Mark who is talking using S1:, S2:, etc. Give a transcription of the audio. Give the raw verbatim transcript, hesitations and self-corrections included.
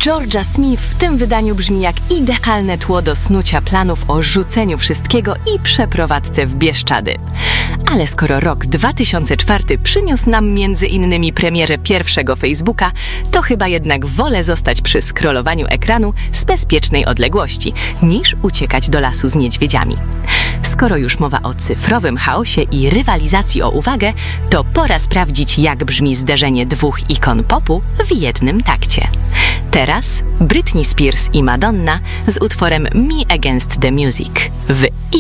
S1: Georgia Smith w tym wydaniu brzmi jak idealne tło do snucia planów o rzuceniu wszystkiego i przeprowadzce w Bieszczady. Ale skoro rok dwa tysiące czwarty przyniósł nam między innymi premierę pierwszego Facebooka, to chyba jednak wolę zostać przy scrollowaniu ekranu z bezpiecznej odległości, niż uciekać do lasu z niedźwiedziami. Skoro już mowa o cyfrowym chaosie i rywalizacji o uwagę, to pora sprawdzić, jak brzmi zderzenie dwóch ikon popu w jednym takcie. Teraz Britney Spears i Madonna z utworem Me Against the Music w